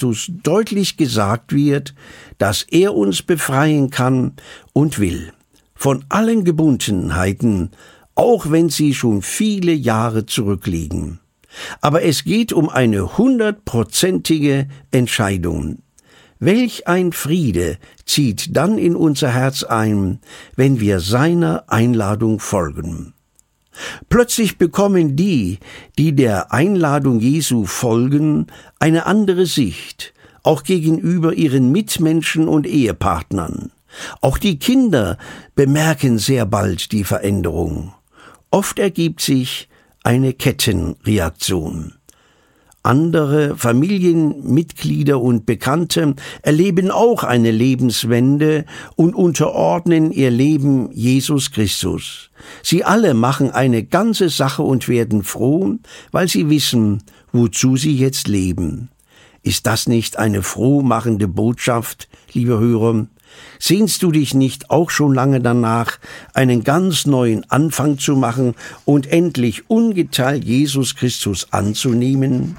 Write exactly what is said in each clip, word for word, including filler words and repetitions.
Christus deutlich gesagt wird, dass er uns befreien kann und will. Von allen Gebundenheiten, auch wenn sie schon viele Jahre zurückliegen. Aber es geht um eine hundertprozentige Entscheidung. Welch ein Friede zieht dann in unser Herz ein, wenn wir seiner Einladung folgen. Plötzlich bekommen die, die der Einladung Jesu folgen, eine andere Sicht, auch gegenüber ihren Mitmenschen und Ehepartnern. Auch die Kinder bemerken sehr bald die Veränderung. Oft ergibt sich eine Kettenreaktion. Andere Familienmitglieder und Bekannte erleben auch eine Lebenswende und unterordnen ihr Leben Jesus Christus. Sie alle machen eine ganze Sache und werden froh, weil sie wissen, wozu sie jetzt leben. Ist das nicht eine frohmachende Botschaft, liebe Hörer? Sehnst du dich nicht auch schon lange danach, einen ganz neuen Anfang zu machen und endlich ungeteilt Jesus Christus anzunehmen?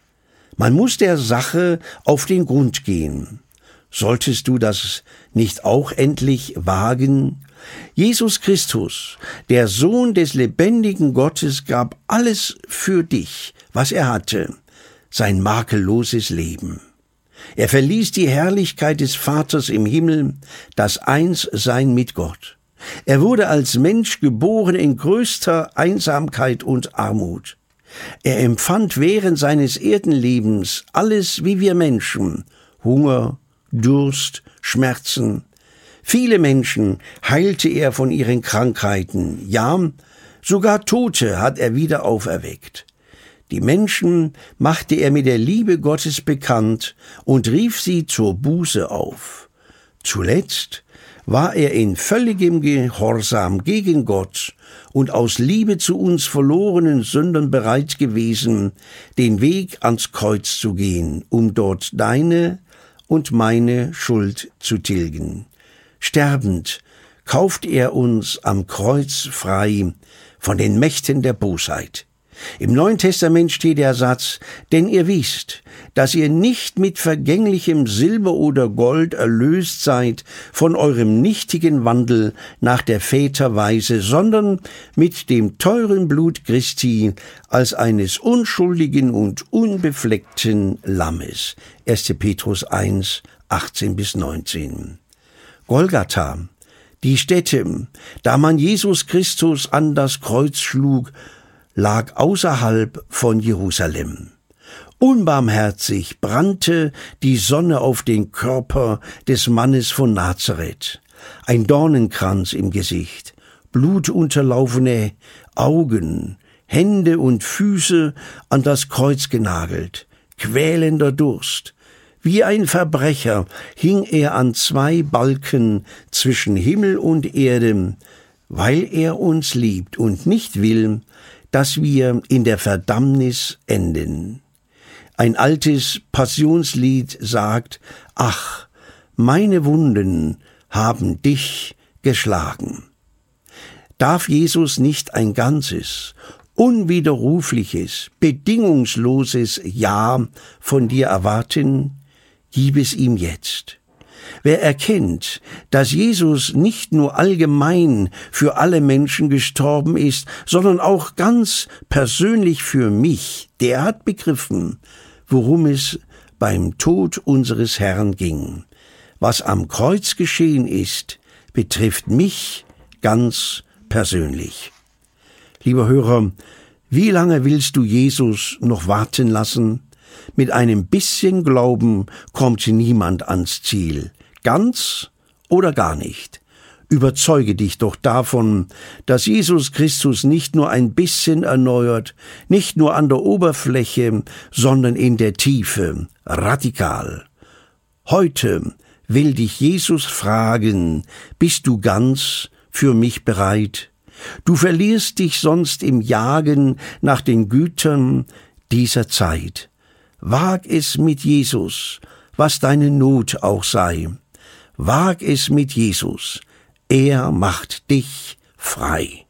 Man muss der Sache auf den Grund gehen. Solltest du das nicht auch endlich wagen? Jesus Christus, der Sohn des lebendigen Gottes, gab alles für dich, was er hatte, sein makelloses Leben. Er verließ die Herrlichkeit des Vaters im Himmel, das Einssein mit Gott. Er wurde als Mensch geboren in größter Einsamkeit und Armut. Er empfand während seines Erdenlebens alles wie wir Menschen, Hunger, Durst, Schmerzen. Viele Menschen heilte er von ihren Krankheiten, ja, sogar Tote hat er wieder auferweckt. Die Menschen machte er mit der Liebe Gottes bekannt und rief sie zur Buße auf. Zuletzt war er in völligem Gehorsam gegen Gott und aus Liebe zu uns verlorenen Sündern bereit gewesen, den Weg ans Kreuz zu gehen, um dort deine und meine Schuld zu tilgen. Sterbend kauft er uns am Kreuz frei von den Mächten der Bosheit. Im Neuen Testament steht der Satz, denn ihr wisst, dass ihr nicht mit vergänglichem Silber oder Gold erlöst seid von eurem nichtigen Wandel nach der Väterweise, sondern mit dem teuren Blut Christi als eines unschuldigen und unbefleckten Lammes. erster Petrus eins, achtzehn bis neunzehn. Golgatha, die Stätte, da man Jesus Christus an das Kreuz schlug, lag außerhalb von Jerusalem. Unbarmherzig brannte die Sonne auf den Körper des Mannes von Nazareth. Ein Dornenkranz im Gesicht, blutunterlaufene Augen, Hände und Füße an das Kreuz genagelt, quälender Durst. Wie ein Verbrecher hing er an zwei Balken zwischen Himmel und Erde, weil er uns liebt und nicht will, dass wir in der Verdammnis enden. Ein altes Passionslied sagt, ach, meine Wunden haben dich geschlagen. Darf Jesus nicht ein ganzes, unwiderrufliches, bedingungsloses Ja von dir erwarten? Gib es ihm jetzt. Wer erkennt, dass Jesus nicht nur allgemein für alle Menschen gestorben ist, sondern auch ganz persönlich für mich, der hat begriffen, worum es beim Tod unseres Herrn ging. Was am Kreuz geschehen ist, betrifft mich ganz persönlich. Lieber Hörer, wie lange willst du Jesus noch warten lassen? Mit einem bisschen Glauben kommt niemand ans Ziel. Ganz oder gar nicht. Überzeuge dich doch davon, dass Jesus Christus nicht nur ein bisschen erneuert, nicht nur an der Oberfläche, sondern in der Tiefe, radikal. Heute will dich Jesus fragen, bist du ganz für mich bereit? Du verlierst dich sonst im Jagen nach den Gütern dieser Zeit. Wag es mit Jesus, was deine Not auch sei. Wag es mit Jesus, er macht dich frei.